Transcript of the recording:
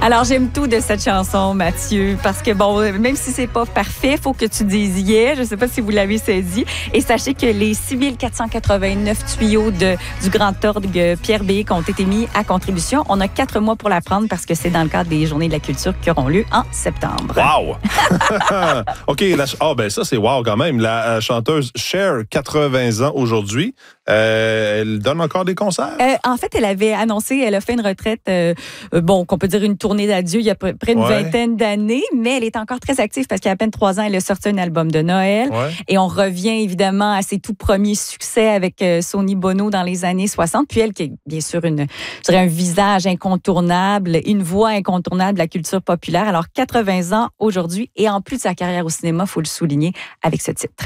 Alors, j'aime tout de cette chanson, Mathieu, parce que, bon, même si c'est pas parfait, il faut que tu dises yeah. Je ne sais pas si vous l'avez saisi. Et sachez que les 6489 tuyaux du Grand Orgue Pierre Béque ont été mis à contribution. On a 4 mois pour la prendre parce que c'est dans le cadre des Journées de la culture qui auront lieu en septembre. Wow! OK, ben ça, c'est wow quand même. La chanteuse Cher, 80 ans aujourd'hui, elle donne encore des concerts? En fait, elle avait annoncé, elle a fait une retraite, qu'on peut dire une tournée d'adieu il y a près d'une vingtaine d'années, mais elle est encore très active parce qu'il y a à peine 3 ans, elle a sorti un album de Noël. Ouais. Et on revient évidemment à ses tout premiers succès avec Sonny Bono dans les années 60. Puis elle, qui est bien sûr un visage incontournable, une voix incontournable de la culture populaire. Alors, 80 ans aujourd'hui et en plus de sa carrière au cinéma, il faut le souligner avec ce titre.